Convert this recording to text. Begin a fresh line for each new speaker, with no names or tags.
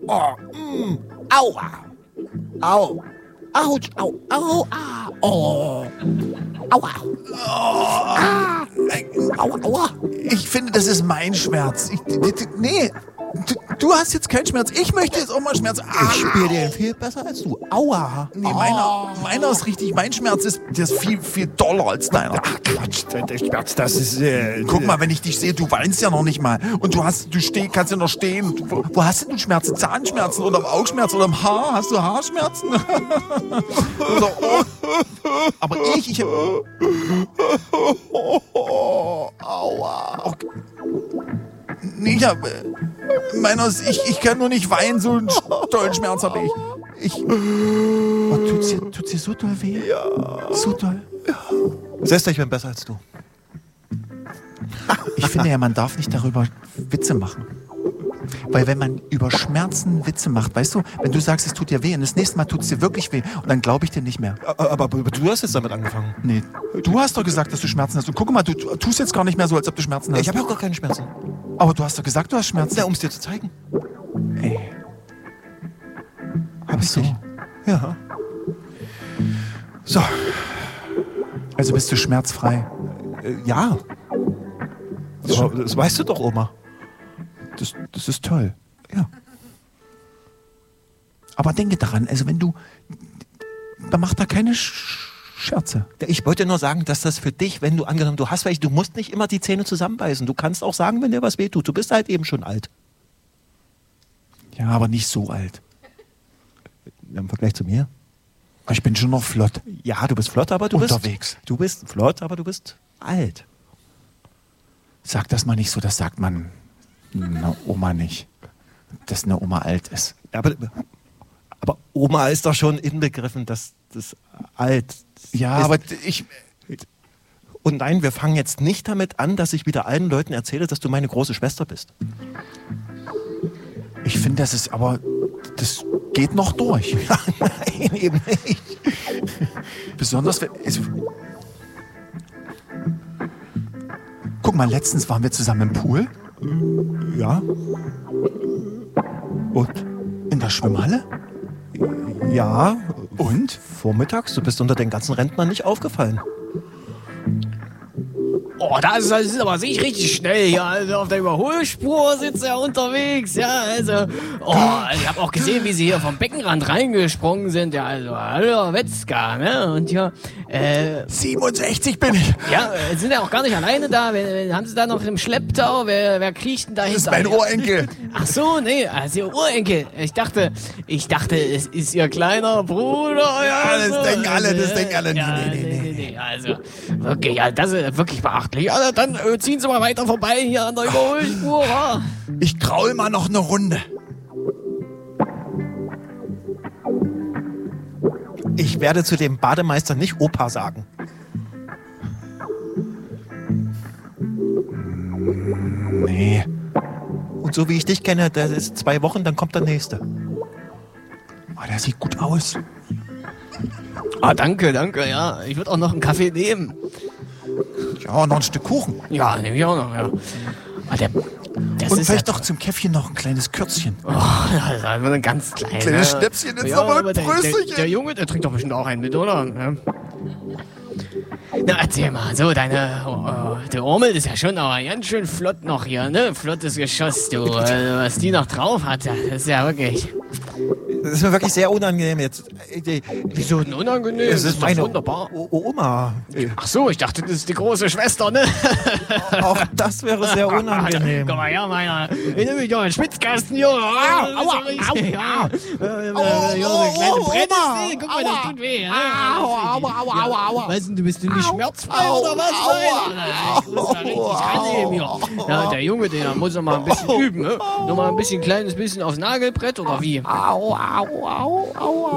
Oh, aua. Au. Autsch, au, au, oh. Aua. Aua, aua.
Ich finde, das ist mein Schmerz. Nee, du hast jetzt keinen Schmerz. Ich möchte jetzt auch mal Schmerz.
Ich spiele den viel besser als du. Aua.
Nee, meiner ist richtig. Mein Schmerz ist, der ist viel, viel doller als deiner.
Ach Quatsch, der Schmerz, das ist...
Guck mal, wenn ich dich sehe, du weinst ja noch nicht mal. Und kannst ja noch stehen. Wo hast denn du Schmerzen? Zahnschmerzen oder Augenschmerzen oder im Haar? Hast du Haarschmerzen? Oder aber ich aua. Okay. Nee, ich kann nur nicht weinen, so einen tollen Schmerz habe ich. Oh, tut's dir so doll weh?
Ja.
So doll?
Ja. Sester, ich bin besser als du.
Ich finde ja, man darf nicht darüber Witze machen. Weil wenn man über Schmerzen Witze macht, weißt du, wenn du sagst, es tut dir weh und das nächste Mal tut es dir wirklich weh und dann glaube ich dir nicht mehr.
Aber du hast jetzt damit angefangen.
Nee, du hast doch gesagt, dass du Schmerzen hast. Und guck mal, du tust jetzt gar nicht mehr so, als ob du Schmerzen hast.
Ich habe ja auch gar keine Schmerzen.
Aber du hast doch gesagt, du hast Schmerzen.
Ja, um es dir zu zeigen.
Ey. Hab ich so?
Ja. So.
Also bist du schmerzfrei?
Ja. Das weißt du doch, Oma.
Das ist toll. Ja. Aber denke daran, also wenn du... Dann mach da keine Scherze.
Ich wollte nur sagen, dass das für dich, wenn du angenommen, du hast welche, du musst nicht immer die Zähne zusammenbeißen. Du kannst auch sagen, wenn dir was wehtut. Du bist halt eben schon alt.
Ja, aber nicht so alt.
Im Vergleich zu mir?
Ich bin schon noch flott.
Ja, du bist flott, aber du
unterwegs.
Du bist flott, aber du bist alt.
Sag das mal nicht so, das sagt man einer Oma nicht. Dass eine Oma alt ist.
Aber Oma ist doch schon inbegriffen, dass das alt
ja,
ist.
Aber
Und nein, wir fangen jetzt nicht damit an, dass ich wieder allen Leuten erzähle, dass du meine große Schwester bist.
Ich finde, das geht noch durch.
Nein, eben nicht.
Besonders wenn... Guck mal, letztens waren wir zusammen im Pool.
Ja. Und?
In der Schwimmhalle?
Ja.
Und?
Vormittags, du bist unter den ganzen Rentnern nicht aufgefallen.
Oh, das ist aber sich richtig schnell hier. Also auf der Überholspur sitzt er unterwegs. Ja, also. Oh, ich habe auch gesehen, wie sie hier vom Beckenrand reingesprungen sind. Ja, also, hallo, Wetzka, ne? Und hier,
67 bin ich.
Ja, sind ja auch gar nicht alleine da. Haben sie da noch im Schlepptau? Wer kriecht denn da hinter?
Das ist mein Urenkel.
Ach so, nee, also ihr Urenkel. Ich dachte, es ist ihr kleiner Bruder.
Ja, das denken alle.
Nee. Also, wirklich, ja, das ist wirklich beachtlich. Also, dann ziehen Sie mal weiter vorbei hier an der Überholspur. Ja.
Ich kraul mal noch eine Runde.
Ich werde zu dem Bademeister nicht Opa sagen.
Nee.
Und so wie ich dich kenne, das ist 2 Wochen, dann kommt der Nächste.
Oh, der sieht gut aus.
Ah, danke, ja. Ich würde auch noch einen Kaffee nehmen.
Ja, noch ein Stück Kuchen.
Ja, nehme ich auch noch, ja. Ah, das
und
ist
vielleicht
ja
doch zum Käffchen noch ein kleines Kürzchen.
Oh, das ist einfach ein ganz kleines.
Kleines Schnäpschen, jetzt noch mal ein Prösterchen.
Der Junge, der trinkt doch bestimmt auch einen mit, oder? Ja. Na, erzähl mal, so, der Urmel ist ja schon aber ganz schön flott noch hier, ne? Flottes Geschoss, du. Also, was die noch drauf hat, das ist ja wirklich...
Das ist mir wirklich sehr unangenehm jetzt.
Wieso denn unangenehm?
Es ist meine
wunderbar.
Oma.
Ach so, ich dachte, das ist die große Schwester, ne?
Auch das wäre sehr unangenehm.
Guck mal her, meiner. Ich nehme mich doch einen Schwitzkasten, Junge. Aua. Kleine Brennnessel. Guck mal, das tut weh. Aua. Weißt du bist du nicht schmerzfrei oder was? Ich muss da richtig rannehmen hier. Ja, der Junge, der muss noch mal ein bisschen üben, ne? Noch mal ein kleines bisschen aufs Nagelbrett oder wie?
Au.